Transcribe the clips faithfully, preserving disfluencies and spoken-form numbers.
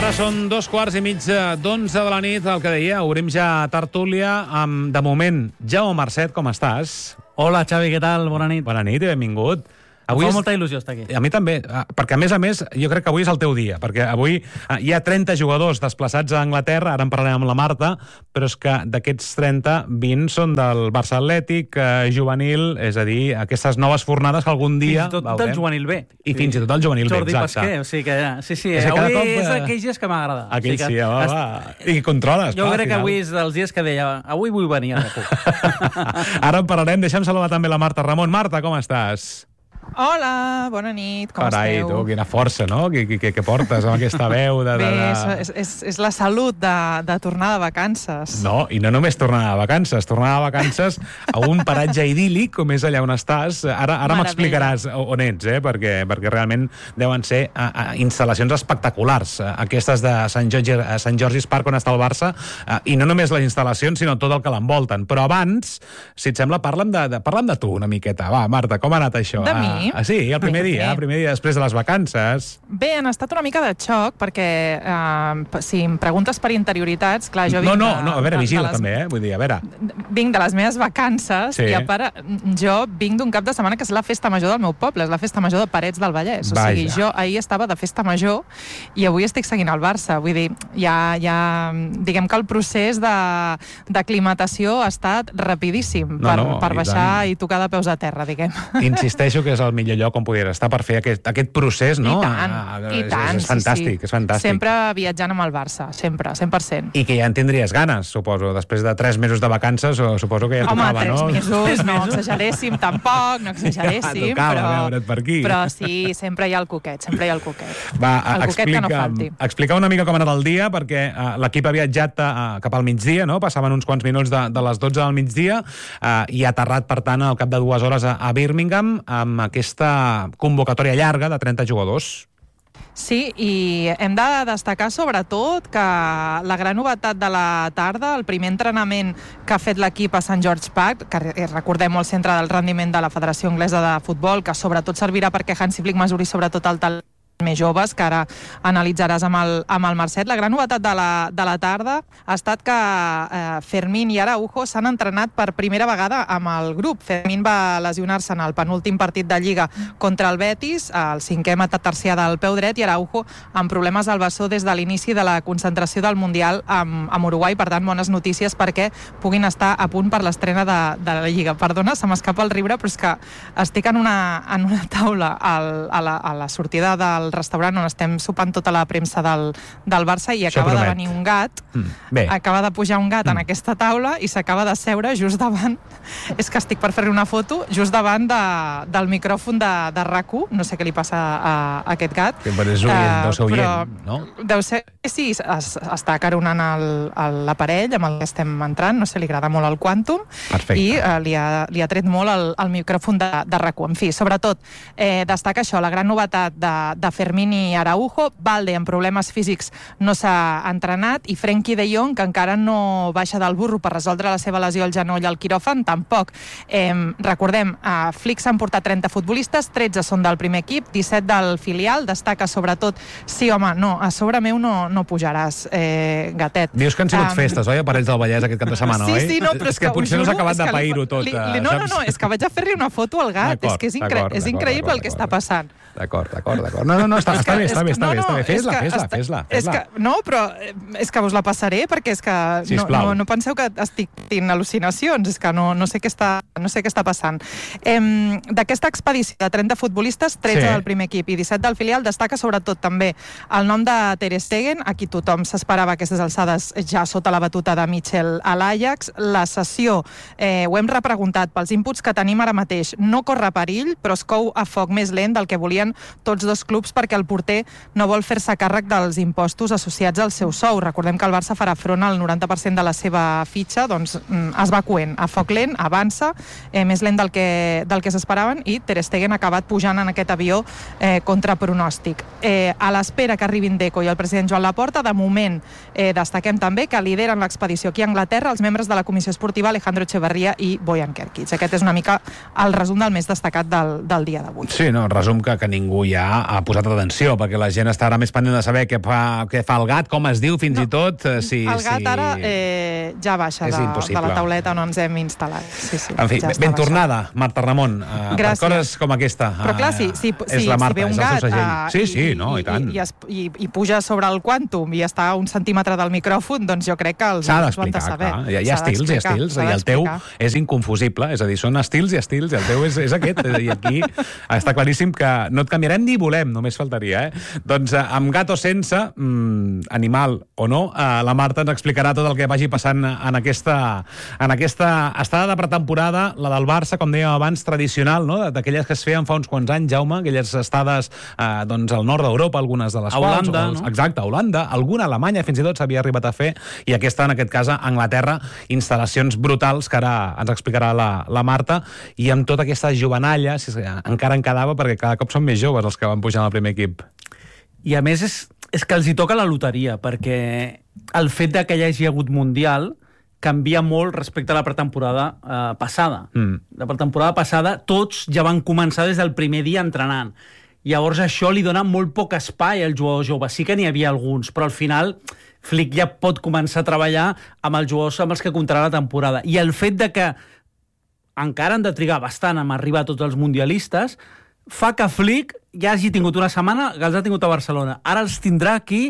Ara són dos quarts i mig d'onze de la nit, el que deia, obrim ja tertúlia amb, de moment, Jaume Marcet, com estàs? Hola, Xavi, què tal? Bona nit. Bona nit i benvingut. Avui em fa molta il·lusió estar aquí. A mi també, perquè a més a més jo crec que avui és el teu dia, perquè avui hi ha trenta jugadors desplaçats a Anglaterra, ara en parlarem amb la Marta, però és que d'aquests trenta, vint són del Barça Atlètic, eh, juvenil, és a dir, aquestes noves fornades que algun dia... Fins i tot del juvenil B. I fins i tot del juvenil B, Jordi exacte. Pasquer, o sigui que ja... Sí, sí, és avui cop, és d'aquells dies que m'agrada. Aquell o sigui sí, que va, va. I controles, Jo clar, crec que avui és dels dies que deia, avui vull venir a RAC1. Ara en parlarem, deixem saludar també la Marta Ramon. Marta, com estàs? Hola, bona nit, com Carai, esteu? tu, quina força, no?, que, que, que portes amb aquesta veu de... de, Bé, de... és, és, és la salut de, de tornar de vacances. No, i no només tornar de vacances, tornar de vacances a un paratge idíl·lic, com és allà on estàs. Ara, ara m'explicaràs on ets, eh? perquè, perquè realment deuen ser a, a, instal·lacions espectaculars, aquestes de Sant George, Sant George's Park, on està el Barça, a, i no només les instal·lacions, sinó tot el que l'envolten. Però abans, si et sembla, parla'm de, de, parla'm de tu una miqueta. Va, Marta, com ha anat això? De mi? Ah, sí, el primer bé, dia, el primer dia després de les vacances. Bé, han estat una mica de xoc, perquè eh, si em preguntes per interioritats, clar, jo vinc No, no, de, no, a veure, de, vigila de les, també, eh? Vull dir, a veure... Vinc de les meves vacances, Sí. i a part, jo vinc d'un cap de setmana que és la festa major del meu poble, és la festa major de Parets del Vallès. O Vaja. sigui, jo ahir estava de festa major i avui estic seguint el Barça. Vull dir, ja, ja diguem que el procés de d'aclimatació ha estat rapidíssim No, per, no, per i baixar tant. i tocar de peus a terra, diguem. Insisteixo que és el millor lloc on podries estar per fer aquest, aquest procés, no? I tant, Ah, i és, tant. És fantàstic, sí, sí. és fantàstic. Sempre viatjant amb el Barça, sempre, cent per cent. I que ja en tindries ganes, suposo. Després de tres mesos de vacances, o suposo que ja Home, tocava, tres no? mesos, no exageréssim tampoc, no exageréssim, Ja tocava però, veure't per aquí. però sí, sempre hi ha el coquet, sempre hi ha el coquet. Va, el coquet que no explica, falti. explica una mica com ha anat el dia, perquè uh, l'equip ha viatjat uh, cap al migdia, no? Passaven uns quants minuts de, de les dotze del migdia uh, i ha aterrat, per tant, al cap de dues hores a, a Birmingham amb aquesta convocatòria llarga de trenta jugadors. Sí, i hem de destacar sobretot que la gran novetat de la tarda, el primer entrenament que ha fet l'equip a Sant George Park, que recordem el centre del rendiment de la Federació Anglesa de Futbol, que sobretot servirà perquè Hansi Flick mesuri sobretot el talent més joves, que ara analitzaràs amb el, amb el Marcet. La gran novetat de la, de la tarda ha estat que eh, Fermín i Araujo s'han entrenat per primera vegada amb el grup. Fermín va lesionar-se en el penúltim partit de Lliga contra el Betis, el cinquè metatarsià del peu dret, i Araujo amb problemes al bessó des de l'inici de la concentració del Mundial amb, amb Uruguai. Per tant, bones notícies perquè puguin estar a punt per l'estrena de, de la Lliga. Perdona, se m'escapa el riure, però és que estic en una, en una taula al, a, la, a la sortida del restaurant on estem sopant tota la premsa del, del Barça i Això acaba promet. de venir un gat, Mm, bé. acaba de pujar un gat Mm. en aquesta taula i s'acaba de seure just davant, és que estic per fer-li una foto, just davant de, del micròfon de, de RAC u, no sé què li passa a, a aquest gat. Que és oient, Eh, deu ser oient, però no? Deu ser, sí, es, està acaronant el- el- l'aparell amb el que estem entrant, no sé, li agrada molt el Quantum, Perfecte. i eh, li, ha, li ha tret molt el, el micròfon de, de RAC u. En fi, sobretot, eh, destaca això, la gran novetat de, de Fermín i Araujo. Valde, amb problemes físics, no s'ha entrenat, i Frenkie de Jong, que encara no baixa del burro per resoldre la seva lesió al genoll al quiròfan, tampoc. Eh, recordem, a Flick s'han portat trenta futbolistes, tretze són del primer equip, disset del filial. Destaca sobretot, sí, home, no, a sobre meu no, no pujaràs, eh, gatet. Dius que han sigut Um, festes, oi, a Parets del Vallès aquest cap de setmana, sí, oi? Sí, no, però és, és que, ho potser no juro, s'ha acabat és de que li- pair-ho tot. li, eh, li, no, no, saps? no, és que vaig a fer-li una foto al gat, D'acord, és que és, incre d'acord, és d'acord, increïble d'acord, el que està d'acord. passant. D'acord, d'acord, d'acord. No, no, no, està, És està que- bé, és està bé, que- està no, bé, no, està bé. és Fes-la, que fes-la, està- fes-la. És que, no, però eh, és que us la passaré perquè és que no, Sisplau. no, no penseu que estic tenint al·lucinacions, és que no, no, sé què està, no sé què està passant. Em, D'aquesta expedició de trenta futbolistes, tretze Sí. del primer equip i disset del filial, destaca sobretot també el nom de Ter Stegen, a qui tothom s'esperava a aquestes alçades ja sota la batuta de Michel a l'Ajax. La sessió, eh, ho hem repreguntat, pels inputs que tenim ara mateix, no corre perill, però es cou a foc més lent del que volien tots dos clubs perquè el porter no vol fer-se càrrec dels impostos associats al seu sou. Recordem que el Barça farà front al noranta per cent de la seva fitxa, doncs es va coent a foc lent, avança, eh, més lent del que, del que s'esperaven, i Ter Stegen ha acabat pujant en aquest avió eh, contra pronòstic. Eh, a l'espera que arribin Deco i el president Joan Laporta, de moment eh, destaquem també que lideren l'expedició aquí a Anglaterra els membres de la Comissió Esportiva Alejandro Echeverría i Bojan Kerkic. Aquest és una mica el resum del més destacat del, del dia d'avui. Sí, no, resum que, que ningú ja ha posat atenció, perquè la gent està ara més pendent de saber què fa, què fa el gat, com es diu, fins no, i tot. Si, el gat si... ara eh, ja baixa de, de la tauleta on ens hem instal·lat. Sí, sí, en fi, ja ben tornada, Marta Ramon, uh, per coses com aquesta. Però clar, si, si, uh, és la Marta, si ve un gat uh, sí, sí, i, no, i, tant. I, i, es, i, i puja sobre el quàntum i està a un centímetre del micròfon, doncs jo crec que els s'ha ho han de saber. Hi ha, hi ha estils, hi ha estils, i el teu és inconfusible, és a dir, són estils i estils, i el teu és, és aquest, i aquí està claríssim que no et canviarem ni volem, només faltaria, eh? Doncs amb gat o sense, mmm, animal o no, eh, la Marta ens explicarà tot el que vagi passant en aquesta, en aquesta estada de pretemporada, la del Barça, com dèiem abans, tradicional, no? D'aquelles que es feien fa uns quants anys, Jaume, aquelles estades eh, doncs, al nord d'Europa, algunes de les a quals... Holanda, els, no? Exacte, a Holanda, alguna a Alemanya fins i tot s'havia arribat a fer, i aquesta, en aquest cas, a Anglaterra, instal·lacions brutals que ara ens explicarà la, la Marta, i amb tota aquesta jovenalla, si encara en quedava, perquè cada cop són més joves els que van pujar al primer equip. I a més és, és que els hi toca la loteria, perquè el fet de que hi hagi hagut Mundial canvia molt respecte a la pretemporada eh, passada. Mm. La pretemporada passada tots ja van començar des del primer dia entrenant. Llavors això li dona molt poc espai al jugador jove. Sí que n'hi havia alguns, però al final Flick ja pot començar a treballar amb els jugadors amb els que comptarà la temporada. I el fet de que encara han de trigar bastant a arribar a tots els mundialistes fa que Flick ja hagi tingut una setmana que els ha tingut a Barcelona. Ara els tindrà aquí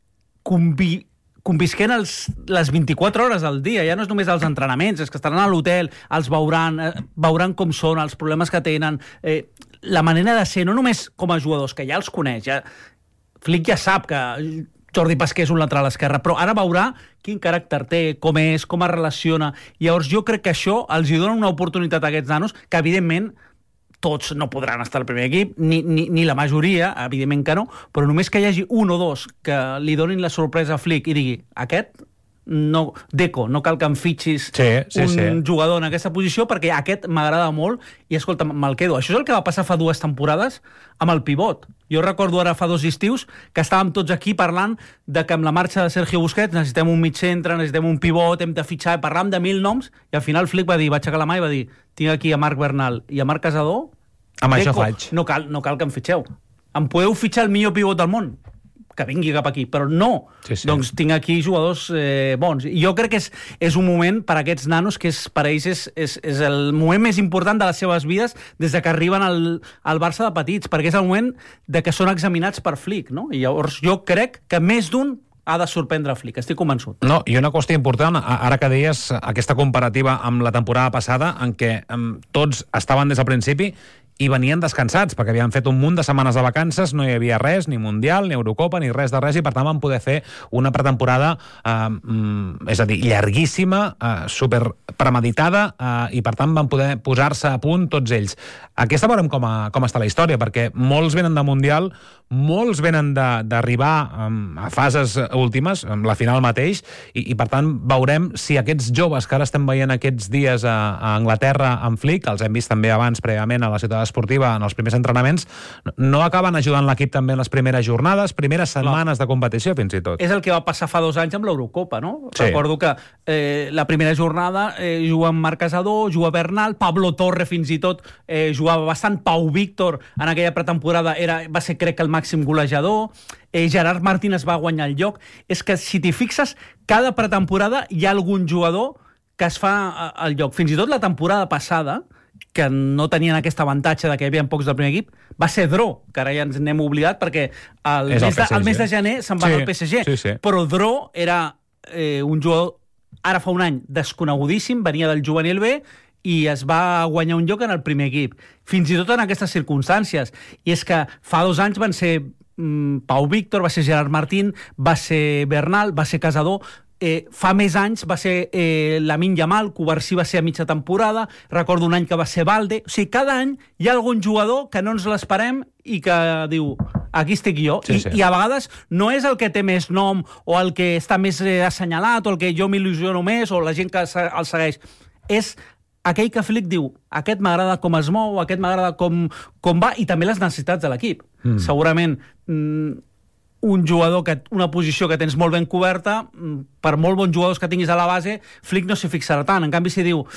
convi convisquent els, les vint-i-quatre hores al dia. Ja no és només els entrenaments, és que estaran a l'hotel, els veuran, eh, veuran com són, els problemes que tenen, eh, la manera de ser, no només com a jugadors, que ja els coneix. Ja... Flick ja sap que Jordi Pasquer és un lateral esquerre, però ara veurà quin caràcter té, com és, com es relaciona. Llavors jo crec que això els hi dona una oportunitat a aquests nanos que, evidentment, tots no podran estar al primer equip, ni, ni, ni la majoria, evidentment que no, però només que hi hagi un o dos que li donin la sorpresa a Flick i digui, aquest, no, Deco, no cal que em fitxis sí, sí, un sí. jugador en aquesta posició perquè aquest m'agrada molt i, escolta, me'l quedo. Això és el que va passar fa dues temporades amb el pivot. Jo recordo ara fa dos estius que estàvem tots aquí parlant de que amb la marxa de Sergio Busquets necessitem un mig centre, necessitem un pivot, hem de fitxar, parlàvem de mil noms i al final Flick va dir, va aixecar la mà i va dir, tinc aquí a Marc Bernal i a Marc Casador, amb Deco, això faig. No cal, no cal que em fitxeu. Em podeu fitxar el millor pivot del món? Que vingui cap aquí, però no. Sí, sí. Doncs tinc aquí jugadors eh, bons. I jo crec que és, és un moment per a aquests nanos que és, per a ells és, és, és el moment més important de les seves vides des de que arriben al, al Barça de petits, perquè és el moment de que són examinats per Flick, no? I llavors jo crec que més d'un ha de sorprendre Flick, estic convençut. No, i una qüestió important, ara que deies aquesta comparativa amb la temporada passada, en què um, tots estaven des del principi i venien descansats, perquè havien fet un munt de setmanes de vacances, no hi havia res, ni Mundial, ni Eurocopa, ni res de res, i per tant van poder fer una pretemporada, eh, mm, és a dir, llarguíssima, eh, super premeditada, eh, i per tant van poder posar-se a punt tots ells. Aquesta veurem com, a, com està la història, perquè molts venen de Mundial, molts venen d'arribar um, a fases últimes, amb la final mateix, i, i per tant veurem si aquests joves que ara estem veient aquests dies a, a Anglaterra amb Flick, els hem vist també abans prèviament a la ciutat esportiva en els primers entrenaments, no acaben ajudant l'equip també en les primeres jornades, primeres setmanes de competició fins i tot. És el que va passar fa dos anys amb l'Eurocopa, no? Sí. Recordo que eh, la primera jornada eh, juga amb Marc Casador, juga Bernal, Pablo Torre fins i tot eh, jugava bastant, Pau Víctor en aquella pretemporada era, va ser crec que el màxim golejador, eh, Gerard Martín es va guanyar el lloc. És que si t'hi fixes, cada pretemporada hi ha algun jugador que es fa el lloc. Fins i tot la temporada passada, que no tenien aquest avantatge de que hi havia pocs del primer equip, va ser Dro, que ara ja ens n'hem oblidat perquè el, mes de, el mes de gener se'n va sí, al P S G, sí, sí. Però Dro era eh, un jugador ara fa un any desconegudíssim, venia del juvenil B i es va guanyar un lloc en el primer equip, fins i tot en aquestes circumstàncies. I és que fa dos anys van ser mm, Pau Víctor, va ser Gerard Martín, va ser Bernal, va ser Casador. Eh, fa més anys va ser eh, Lamine Yamal, Covarsí va ser a mitja temporada, recordo un any que va ser Balde. O sigui, cada any hi ha algun jugador que no ens l'esperem i que diu, aquí estic jo. Sí, I, sí. I a vegades no és el que té més nom o el que està més eh, assenyalat o el que jo m'il·lusiono més o la gent que el segueix. És aquell que Flick diu, aquest m'agrada com es mou, aquest m'agrada com, com va, i també les necessitats de l'equip. Mm. Segurament mm, un jugador, que una posició que tens molt ben coberta, per molt bons jugadors que tinguis a la base, Flick no s'hi fixarà tant. En canvi, si diu,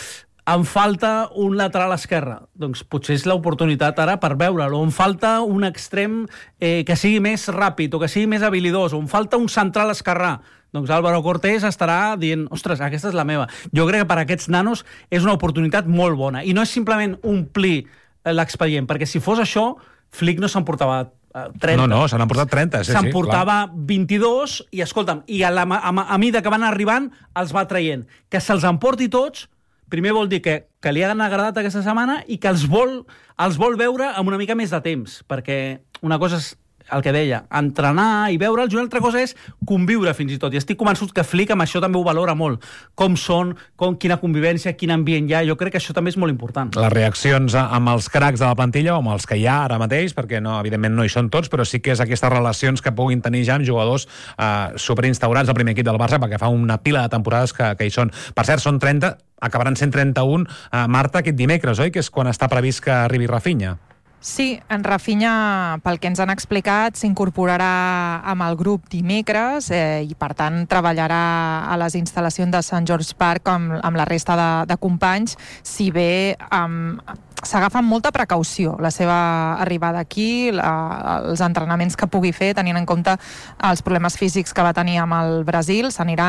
em falta un lateral esquerre. Doncs potser és l'oportunitat ara per veure'l. O em falta un extrem eh, que sigui més ràpid o que sigui més habilidós. O em falta un central esquerrà. Doncs Álvaro Cortés estarà dient, ostres, aquesta és la meva. Jo crec que per a aquests nanos és una oportunitat molt bona. I no és simplement omplir l'expedient, perquè si fos això, Flick no s'emportava trenta. No, no, se n'han portat trenta, sí, se'n sí, portava clar. vint-i-dos i, escolta'm, i a, la, a, a mida que van arribant els va traient. Que se'ls emporti tots, primer vol dir que, que li han agradat aquesta setmana i que els vol, els vol veure amb una mica més de temps, perquè una cosa és el que deia, entrenar i veure'ls, i una altra cosa és conviure fins i tot. I estic convençut que Flick amb això també ho valora molt. Com són, com, quina convivència, quin ambient hi ha. Jo crec que això també és molt important. Les reaccions amb els cracs de la plantilla, o amb els que hi ha ara mateix, perquè no, evidentment no hi són tots, però sí que és aquestes relacions que puguin tenir ja amb jugadors eh, superinstaurats del primer equip del Barça, perquè fa una pila de temporades que, que hi són. Per cert, són trenta, acabaran sent trenta-un. Eh, Marta, aquest dimecres, oi? Que és quan està previst que arribi Rafinha. Sí, en Rafinha, pel que ens han explicat, s'incorporarà amb el grup dimecres eh, i, per tant, treballarà a les instal·lacions de Sant George Park amb, amb la resta de, de companys, si bé um, s'agafa amb molta precaució la seva arribada aquí, la, els entrenaments que pugui fer, tenint en compte els problemes físics que va tenir amb el Brasil. S'anirà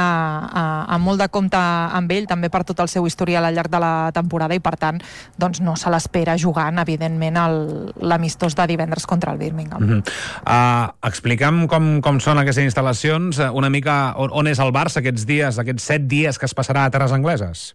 amb molt de compte amb ell, també per tot el seu historial al llarg de la temporada, i, per tant, doncs, no se l'espera jugant, evidentment, el l'amistós de divendres contra el Birmingham. Uh-huh. uh, explica'm com, com són aquestes instal·lacions, una mica on, on és el Barça aquests dies, aquests set dies que es passarà a terres angleses?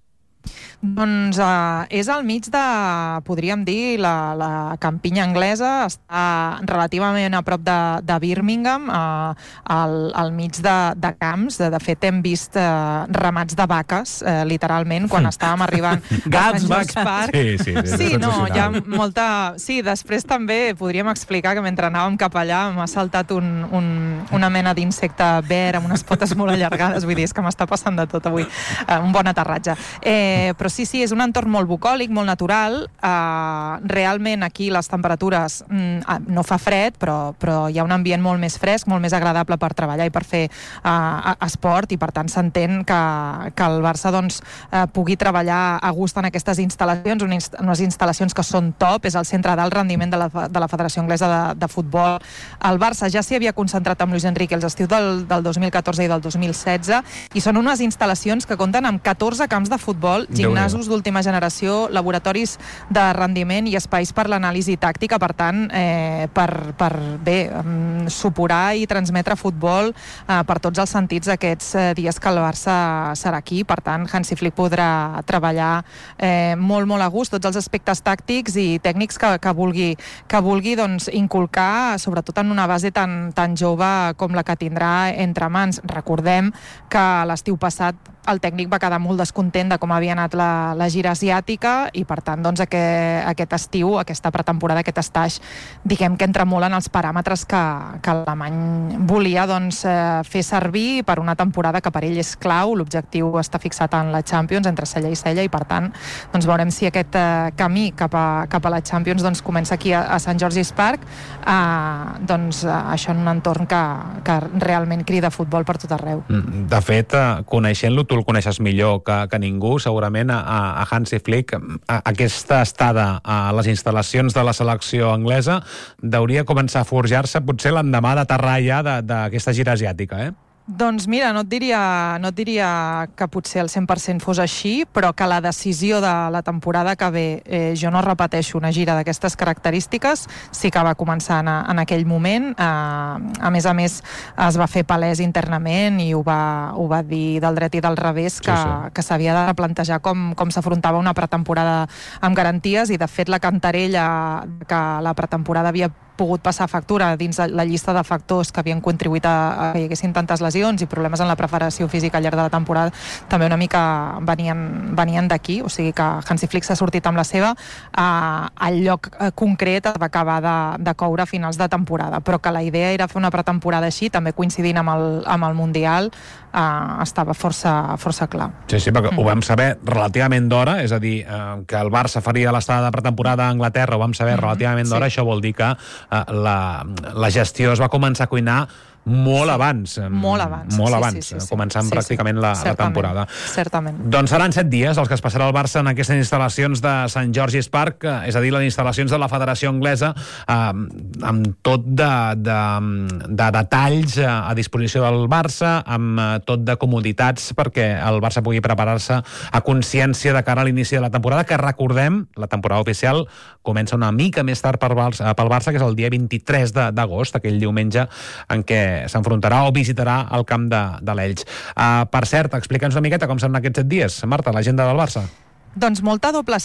Doncs uh, és al mig de, podríem dir, la, la campinya anglesa, està relativament a prop de, de Birmingham, uh, al, al mig de, de camps. De, de fet, hem vist uh, ramats de vaques, uh, literalment, quan estàvem arribant Gats, a Sant Park. Sí, sí, és sí, no, hi ha molta... Sí, després també podríem explicar que mentre anàvem cap allà m'ha saltat un, un, una mena d'insecte verd amb unes potes molt allargades. Vull dir, és que m'està passant de tot avui. Uh, un bon aterratge. Eh, però sí, sí, és un entorn molt bucòlic, molt natural. Uh, realment aquí les temperatures mm, no fa fred, però, però hi ha un ambient molt més fresc, molt més agradable per treballar i per fer uh, esport, i per tant s'entén que, que el Barça doncs, uh, pugui treballar a gust en aquestes instal·lacions, unes instal·lacions que són top. És el centre d'alt rendiment de la, de la Federació Anglesa de, de Futbol. El Barça ja s'hi havia concentrat amb Luis Enrique els estius del, del dos mil catorze i del dos mil setze, i són unes instal·lacions que compten amb catorze camps de futbol, gimnasos d'última generació, laboratoris de rendiment i espais per l'anàlisi tàctica. Per tant, eh, per, per bé, um, supurar i transmetre futbol eh, per tots els sentits aquests eh, dies que el Barça serà aquí. Per tant, Hansi Flick podrà treballar eh, molt, molt a gust tots els aspectes tàctics i tècnics que, que vulgui, que vulgui doncs, inculcar, sobretot en una base tan, tan jove com la que tindrà entre mans. Recordem que l'estiu passat el tècnic va quedar molt descontent de com havia anat la, la gira asiàtica, i per tant doncs, aquest, aquest estiu, aquesta pretemporada, aquest estaix, diguem que entra molt en els paràmetres que, que l'alemany volia doncs, eh, fer servir per una temporada que per ell és clau. L'objectiu està fixat en la Champions, entre cella i cella, i per tant doncs, veurem si aquest eh, camí cap a, cap a la Champions doncs, comença aquí a, a Sant George's Park, eh, doncs, eh, això en un entorn que, que realment crida futbol per tot arreu. De fet, eh, coneixent-lo, tu el coneixes millor que, que ningú, segurament, a, a Hansi Flick, a, aquesta estada a les instal·lacions de la selecció anglesa hauria començar a forjar-se potser l'endemà d'aterrar ja d'aquesta gira asiàtica, eh? Doncs mira, no et diria, no et diria que potser el cent per cent fos així, però que la decisió de la temporada que ve, eh, jo no repeteixo una gira d'aquestes característiques, sí que va començar en, en aquell moment. Eh, a més a més, es va fer palès internament i ho va, ho va dir del dret i del revés, que, sí, sí. que s'havia de replantejar com, com s'afrontava una pretemporada amb garanties, i de fet la cantarella que la pretemporada havia pogut passar factura dins de la llista de factors que havien contribuït a, a que hi haguessin tantes lesions i problemes en la preparació física al llarg de la temporada, també una mica venien, venien d'aquí, o sigui que Hansi Flick s'ha sortit amb la seva. Uh, el lloc uh, concret es va acabar de, de coure a finals de temporada, però que la idea era fer una pretemporada així, també coincidint amb el, amb el Mundial, uh, estava força, força clar. Sí, sí, perquè mm. ho vam saber relativament d'hora, és a dir, uh, que el Barça faria l'estada de pretemporada a Anglaterra, ho vam saber mm. relativament d'hora, sí. Això vol dir que la, la gestió es va començar a cuinar molt sí. abans. Molt abans. Molt sí, abans, sí, sí, sí. començant sí, pràcticament sí. la, certament, la temporada. Certament. Doncs seran set dies els que es passarà el Barça en aquestes instal·lacions de Sant George's Park, és a dir, les instal·lacions de la Federació Anglesa, eh, amb tot de, de, de detalls a disposició del Barça, amb tot de comoditats perquè el Barça pugui preparar-se a consciència de cara a l'inici de la temporada, que recordem, la temporada oficial comença una mica més tard pel Barça, pel Barça que és el dia vint-i-tres d'agost, aquell diumenge en què s'enfrontarà o visitarà el camp de, de l'Elx. Uh, per cert, explica'ns una miqueta com seran aquests set dies, Marta, l'agenda del Barça. Doncs molta doble